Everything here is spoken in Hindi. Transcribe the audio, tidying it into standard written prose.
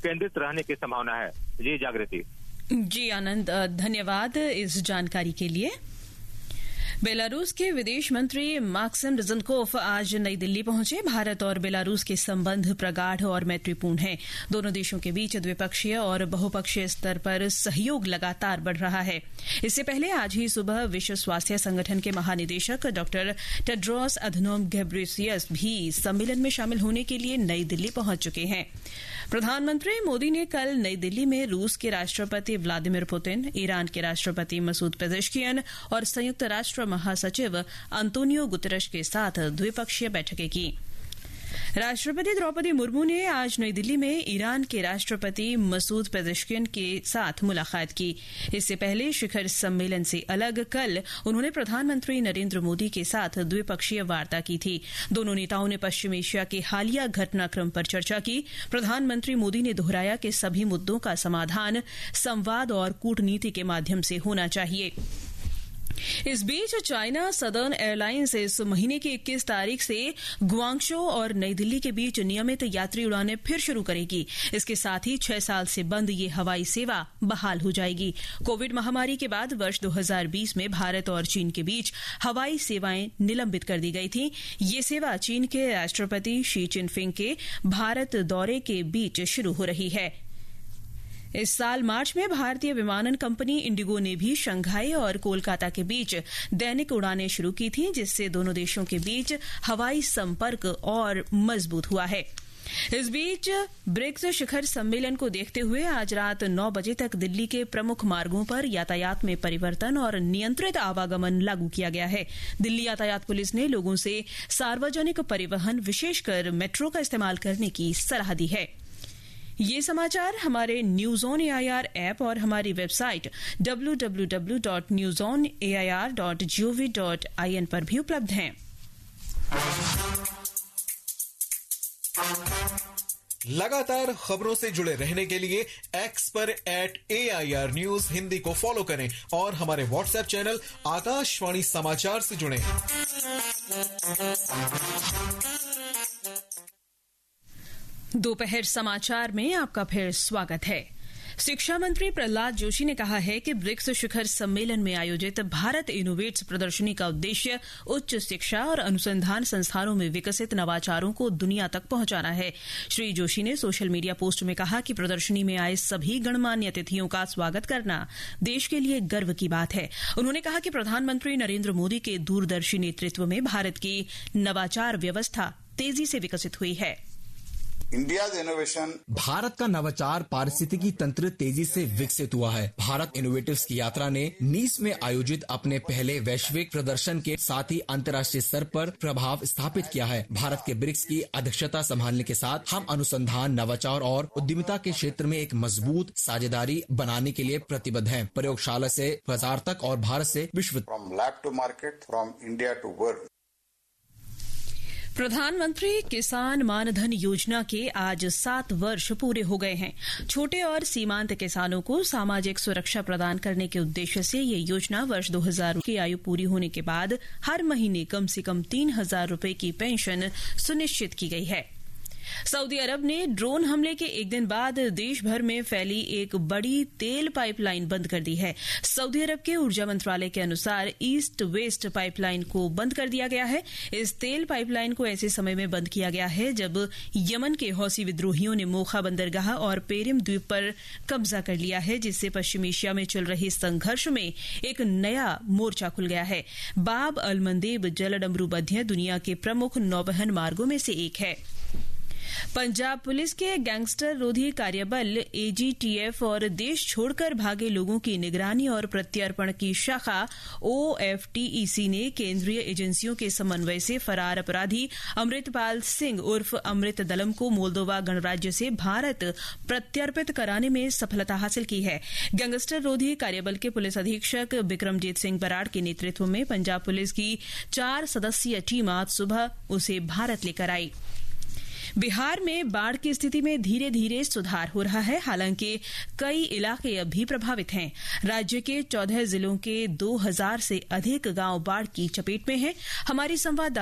केंद्रित रहने की संभावना है। जी जागृति। जी आनंद, धन्यवाद इस जानकारी के लिए। बेलारूस के विदेश मंत्री माक्सिम रिजनकोव आज नई दिल्ली पहुंचे। भारत और बेलारूस के संबंध प्रगाढ़ और मैत्रीपूर्ण हैं। दोनों देशों के बीच द्विपक्षीय और बहुपक्षीय स्तर पर सहयोग लगातार बढ़ रहा है। इससे पहले आज ही सुबह विश्व स्वास्थ्य संगठन के महानिदेशक डॉक्टर टेड्रोस अधनोम घेब्रेयेसस भी सम्मेलन में शामिल होने के लिए नई दिल्ली पहुंच चुके हैं। प्रधानमंत्री मोदी ने कल नई दिल्ली में रूस के राष्ट्रपति व्लादिमीर पुतिन, ईरान के राष्ट्रपति मसूद पेजेश्कियन और संयुक्त राष्ट्र महासचिव अंतोनियो गुतेरेश के साथ द्विपक्षीय बैठकें की। राष्ट्रपति द्रौपदी मुर्मू ने आज नई दिल्ली में ईरान के राष्ट्रपति मसूद पेजेश्कियन के साथ मुलाकात की। इससे पहले शिखर सम्मेलन से अलग कल उन्होंने प्रधानमंत्री नरेंद्र मोदी के साथ द्विपक्षीय वार्ता की थी। दोनों नेताओं ने पश्चिम एशिया के हालिया घटनाक्रम पर चर्चा की। प्रधानमंत्री मोदी ने दोहराया कि सभी मुद्दों का समाधान संवाद और कूटनीति के माध्यम से होना चाहिए। इस बीच चाइना सदर्न एयरलाइंस इस महीने की 21 तारीख से गुआंगझो और नई दिल्ली के बीच नियमित यात्री उड़ानें फिर शुरू करेगी। इसके साथ ही 6 साल से बंद ये हवाई सेवा बहाल हो जाएगी। कोविड महामारी के बाद वर्ष 2020 में भारत और चीन के बीच हवाई सेवाएं निलंबित कर दी गई थी। ये सेवा चीन के राष्ट्रपति शी चिनफिंग के भारत दौरे के बीच शुरू हो रही है। इस साल मार्च में भारतीय विमानन कंपनी इंडिगो ने भी शंघाई और कोलकाता के बीच दैनिक उड़ानें शुरू की थी, जिससे दोनों देशों के बीच हवाई संपर्क और मजबूत हुआ है। इस बीच ब्रिक्स शिखर सम्मेलन को देखते हुए आज रात 9 बजे तक दिल्ली के प्रमुख मार्गों पर यातायात में परिवर्तन और नियंत्रित आवागमन लागू किया गया है। दिल्ली यातायात पुलिस ने लोगों से सार्वजनिक परिवहन, विशेषकर मेट्रो का इस्तेमाल करने की सलाह दी है। ये समाचार हमारे न्यूज ऑन एआईआर ऐप और हमारी वेबसाइट www.newsonair.gov.in पर भी उपलब्ध हैं। लगातार खबरों से जुड़े रहने के लिए एक्स पर @AIR News हिंदी को फॉलो करें और हमारे व्हाट्सएप चैनल आकाशवाणी समाचार से जुड़ें। दोपहर समाचार में आपका फिर स्वागत है। शिक्षा मंत्री प्रहलाद जोशी ने कहा है कि ब्रिक्स शिखर सम्मेलन में आयोजित भारत इनोवेट्स प्रदर्शनी का उद्देश्य उच्च शिक्षा और अनुसंधान संस्थानों में विकसित नवाचारों को दुनिया तक पहुंचाना है। श्री जोशी ने सोशल मीडिया पोस्ट में कहा कि प्रदर्शनी में आए सभी गणमान्य अतिथियों का स्वागत करना देश के लिए गर्व की बात है। उन्होंने कहा कि प्रधानमंत्री नरेंद्र मोदी के दूरदर्शी नेतृत्व में भारत की नवाचार व्यवस्था तेजी से विकसित हुई है। भारत का नवाचार पारिस्थितिकी तंत्र तेजी से विकसित हुआ है। भारत इनोवेटिव्स की यात्रा ने नीस में आयोजित अपने पहले वैश्विक प्रदर्शन के साथ ही अंतर्राष्ट्रीय स्तर पर प्रभाव स्थापित किया है। भारत के ब्रिक्स की अध्यक्षता संभालने के साथ हम अनुसंधान, नवाचार और उद्यमिता के क्षेत्र में एक मजबूत साझेदारी बनाने के लिए प्रतिबद्ध हैं। प्रयोगशाला से बाजार तक और भारत से विश्व प्रधानमंत्री किसान मानधन योजना के आज 7 वर्ष पूरे हो गए हैं। छोटे और सीमांत किसानों को सामाजिक सुरक्षा प्रदान करने के उद्देश्य से ये योजना वर्ष 2000 की आयु पूरी होने के बाद हर महीने कम से कम 3,000 रुपए की पेंशन सुनिश्चित की गई है। सऊदी अरब ने ड्रोन हमले के एक दिन बाद देश भर में फैली एक बड़ी तेल पाइपलाइन बंद कर दी है। सऊदी अरब के ऊर्जा मंत्रालय के अनुसार ईस्ट वेस्ट पाइपलाइन को बंद कर दिया गया है। इस तेल पाइपलाइन को ऐसे समय में बंद किया गया है जब यमन के हौसी विद्रोहियों ने मोखा बंदरगाह और पेरिम द्वीप पर कब्जा कर लिया है, जिससे पश्चिम एशिया में चल रहे संघर्ष में एक नया मोर्चा खुल गया है। बाब अल मंदेब जलडमरू बंध दुनिया के प्रमुख नौवहन मार्गों में से एक है। पंजाब पुलिस के गैंगस्टर रोधी कार्यबल AGTF और देश छोड़कर भागे लोगों की निगरानी और प्रत्यर्पण की शाखा OFTEC ने केंद्रीय एजेंसियों के समन्वय से फरार अपराधी अमृतपाल सिंह उर्फ अमृत दलम को मोल्दोवा गणराज्य से भारत प्रत्यर्पित कराने में सफलता हासिल की है। गैंगस्टर रोधी कार्यबल के पुलिस अधीक्षक बिक्रमजीत सिंह बराड़ के नेतृत्व में पंजाब पुलिस की 4 सदस्यीय टीम आज सुबह उसे भारत लेकर आई। बिहार में बाढ़ की स्थिति में धीरे धीरे सुधार हो रहा है, हालांकि कई इलाके अब भी प्रभावित हैं। राज्य के 14 जिलों के 2000 से अधिक गांव बाढ़ की चपेट में हैं। हमारी संवाददाता